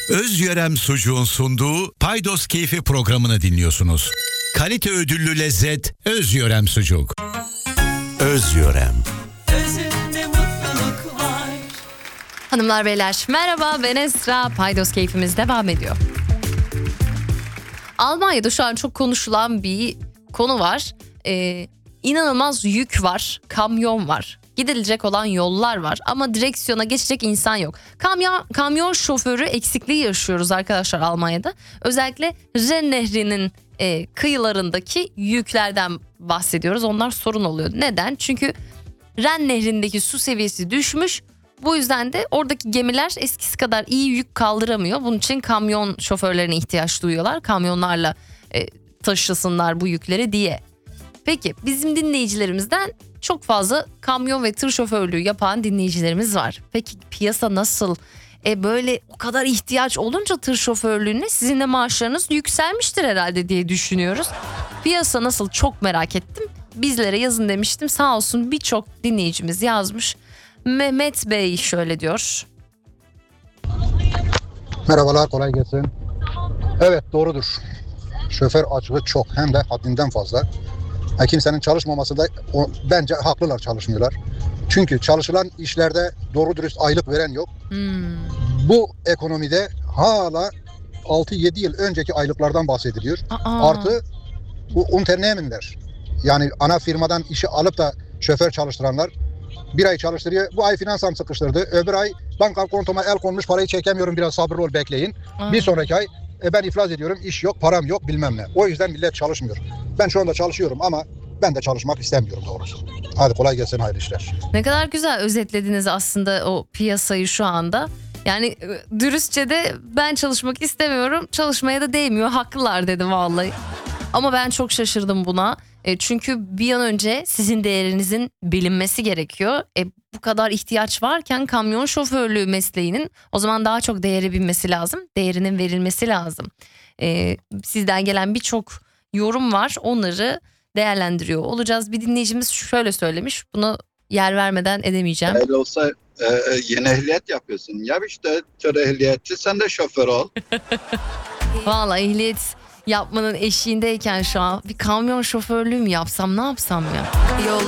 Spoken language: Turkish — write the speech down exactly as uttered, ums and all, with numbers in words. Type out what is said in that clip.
Özyörem Sucuğun sunduğu Paydos Keyfi programını dinliyorsunuz. Kalite ödüllü lezzet Özyörem Sucuk. Özyörem. Özünde mutluluk var. Hanımlar beyler merhaba, ben Esra. Paydos Keyfimiz devam ediyor. Almanya'da şu an çok konuşulan bir konu var. Ee, inanılmaz yük var, kamyon var. Gidilecek olan yollar var ama direksiyona geçecek insan yok. Kamyon, kamyon şoförü eksikliği yaşıyoruz arkadaşlar Almanya'da. Özellikle Ren Nehri'nin e, kıyılarındaki yüklerden bahsediyoruz. Onlar sorun oluyor. Neden? Çünkü Ren Nehri'ndeki su seviyesi düşmüş. Bu yüzden de oradaki gemiler eskisi kadar iyi yük kaldıramıyor. Bunun için kamyon şoförlerine ihtiyaç duyuyorlar. Kamyonlarla e, taşısınlar bu yükleri diye. Peki bizim dinleyicilerimizden çok fazla kamyon ve tır şoförlüğü yapan dinleyicilerimiz var. Peki piyasa nasıl? E böyle o kadar ihtiyaç olunca tır şoförlüğüne sizin de maaşlarınız yükselmiştir herhalde diye düşünüyoruz. Piyasa nasıl, çok merak ettim. Bizlere yazın demiştim, sağ olsun birçok dinleyicimiz yazmış. Mehmet Bey şöyle diyor. Merhabalar, kolay gelsin. Evet, doğrudur. Şoför açığı çok, hem de haddinden fazla. Ha, kimsenin çalışmaması da o, bence haklılar, çalışmıyorlar. Çünkü çalışılan işlerde doğru dürüst aylık veren yok. Hmm. Bu ekonomide hala altı yedi yıl önceki aylıklardan bahsediliyor. Aa. Artı bu Unternehmenler, yani ana firmadan işi alıp da şoför çalıştıranlar bir ay çalıştırıyor. Bu ay finansam sıkıştırdı. Öbür ay banka kontoma el konmuş, parayı çekemiyorum, biraz sabırlı ol, bekleyin. Aa. Bir sonraki ay e, ben iflas ediyorum, iş yok, param yok, bilmem ne. O yüzden millet çalışmıyor. Ben şu anda çalışıyorum ama ben de çalışmak istemiyorum doğrusu. Hadi kolay gelsin, hayırlı işler. Ne kadar güzel özetlediniz aslında o piyasayı şu anda. Yani dürüstçe de ben çalışmak istemiyorum, çalışmaya da değmiyor, haklılar dedim vallahi. Ama ben çok şaşırdım buna. E, çünkü bir an önce sizin değerinizin bilinmesi gerekiyor. E, bu kadar ihtiyaç varken kamyon şoförlüğü mesleğinin o zaman daha çok değeri bilmesi lazım. Değerinin verilmesi lazım. E, sizden gelen birçok yorum var, onları değerlendiriyor olacağız. Bir dinleyicimiz şöyle söylemiş, bunu yer vermeden edemeyeceğim. Öyle olsa e, yeni ehliyet yapıyorsun. Ya işte tır ehliyeti, sen de şoför ol. Vallahi ehliyet yapmanın eşiğindeyken şu an bir kamyon şoförlüğü mü yapsam, ne yapsam ya? Yol